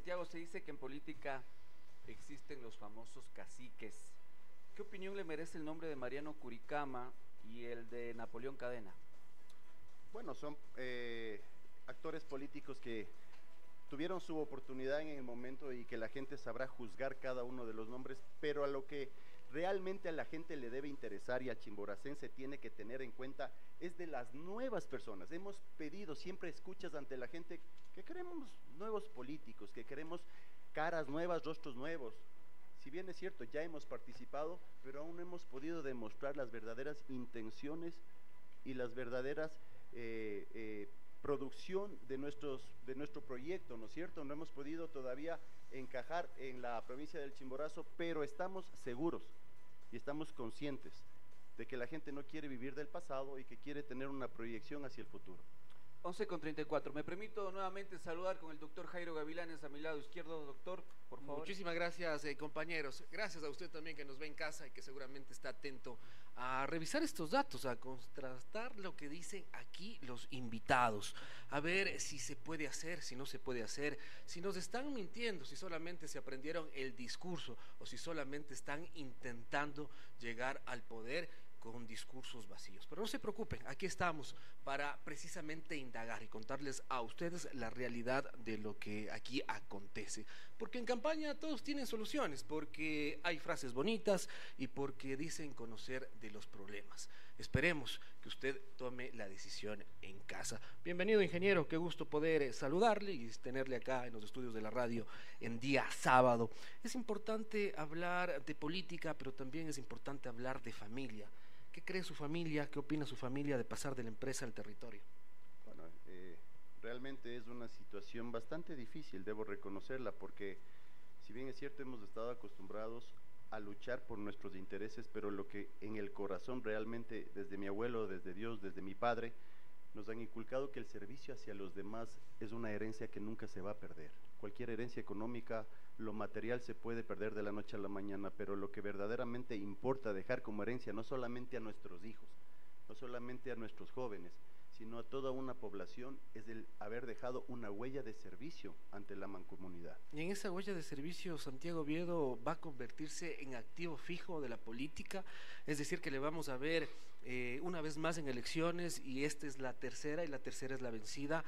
Santiago, se dice que en política existen los famosos caciques. ¿Qué opinión le merece el nombre de Mariano Curicama y el de Napoleón Cadena? Bueno, son actores políticos que tuvieron su oportunidad en el momento y que la gente sabrá juzgar cada uno de los nombres, pero a lo que realmente a la gente le debe interesar y al chimboracense tiene que tener en cuenta es de las nuevas personas. Hemos pedido, siempre escuchas ante la gente que queremos nuevos políticos, que queremos caras nuevas, rostros nuevos. Si bien es cierto, ya hemos participado, pero aún no hemos podido demostrar las verdaderas intenciones y las verdaderas producción de nuestro proyecto, ¿no es cierto? No hemos podido todavía encajar en la provincia del Chimborazo, pero estamos seguros y estamos conscientes de que la gente no quiere vivir del pasado y que quiere tener una proyección hacia el futuro. 11:34. Me permito nuevamente saludar con el doctor Jairo Gavilanes a mi lado izquierdo. Doctor, por favor. Muchísimas gracias, compañeros. Gracias a usted también que nos ve en casa y que seguramente está atento a revisar estos datos, a contrastar lo que dicen aquí los invitados, a ver si se puede hacer, si no se puede hacer, si nos están mintiendo, si solamente se aprendieron el discurso o si solamente están intentando llegar al poder con discursos vacíos. Pero no se preocupen, aquí estamos para precisamente indagar y contarles a ustedes la realidad de lo que aquí acontece. Porque en campaña todos tienen soluciones, porque hay frases bonitas y porque dicen conocer de los problemas. Esperemos que usted tome la decisión en casa. Bienvenido, ingeniero, qué gusto poder saludarle y tenerle acá en los estudios de la radio en día sábado. Es importante hablar de política, pero también es importante hablar de familia. ¿Qué cree su familia? ¿Qué opina su familia de pasar de la empresa al territorio? Bueno, realmente es una situación bastante difícil, debo reconocerla, porque si bien es cierto hemos estado acostumbrados a luchar por nuestros intereses, pero lo que en el corazón realmente, desde mi abuelo, desde Dios, desde mi padre, nos han inculcado que el servicio hacia los demás es una herencia que nunca se va a perder. Cualquier herencia económica, lo material se puede perder de la noche a la mañana, pero lo que verdaderamente importa dejar como herencia, no solamente a nuestros hijos, no solamente a nuestros jóvenes, sino a toda una población, es el haber dejado una huella de servicio ante la mancomunidad. Y en esa huella de servicio, Santiago Oviedo va a convertirse en activo fijo de la política, es decir, que le vamos a ver una vez más en elecciones, y esta es la tercera, y la tercera es la vencida,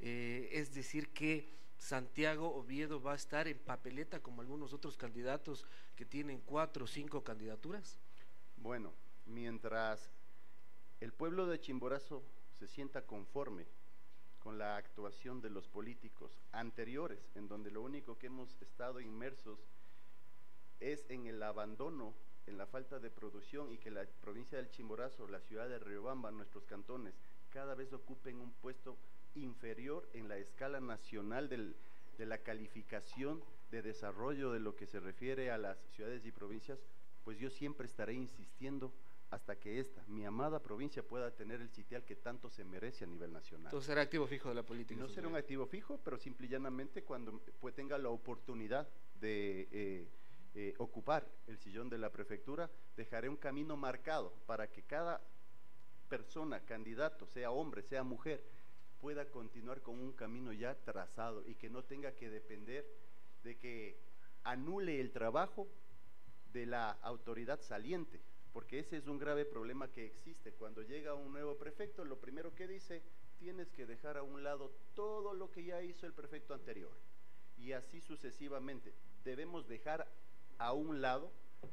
es decir que Santiago Oviedo va a estar en papeleta como algunos otros candidatos que tienen 4 o 5 candidaturas. Bueno, mientras el pueblo de Chimborazo se sienta conforme con la actuación de los políticos anteriores, en donde lo único que hemos estado inmersos es en el abandono, en la falta de producción, y que la provincia del Chimborazo, la ciudad de Riobamba, nuestros cantones, cada vez ocupen un puesto inferior en la escala nacional de la calificación de desarrollo de lo que se refiere a las ciudades y provincias, pues yo siempre estaré insistiendo hasta que mi amada provincia pueda tener el sitial que tanto se merece a nivel nacional. Entonces será activo fijo de la política. No será un activo fijo, pero simple y llanamente cuando pues tenga la oportunidad de ocupar el sillón de la prefectura, dejaré un camino marcado para que cada persona, candidato, sea hombre, sea mujer, pueda continuar con un camino ya trazado y que no tenga que depender de que anule el trabajo de la autoridad saliente, porque ese es un grave problema que existe. Cuando llega un nuevo prefecto, lo primero que dice, tienes que dejar a un lado todo lo que ya hizo el prefecto anterior, y así sucesivamente. Debemos dejar a un lado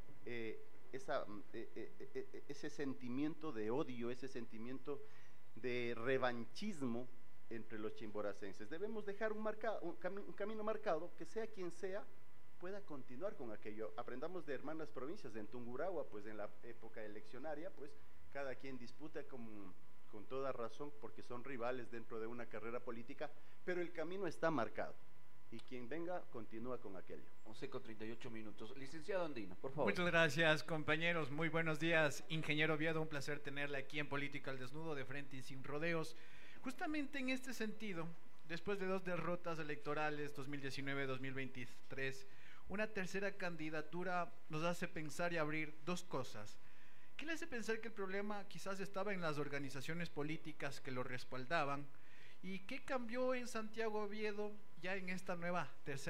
ese sentimiento de odio, ese sentimiento de revanchismo entre los chimboracenses. Debemos dejar un camino marcado, que sea quien sea, pueda continuar con aquello. Aprendamos de hermanas provincias. En Tungurahua, pues en la época eleccionaria, pues cada quien disputa con toda razón, porque son rivales dentro de una carrera política, pero el camino está marcado, y quien venga continúa con aquello. 11:38. Licenciado Andino, por favor. Muchas gracias, compañeros, muy buenos días. Ingeniero Oviedo, un placer tenerle aquí en Política al Desnudo, de frente y sin rodeos. Justamente en este sentido, después de 2 derrotas electorales, 2019-2023, una tercera candidatura nos hace pensar y abrir 2 cosas. ¿Qué le hace pensar que el problema quizás estaba en las organizaciones políticas que lo respaldaban? ¿Y qué cambió en Santiago Oviedo ya en esta nueva tercera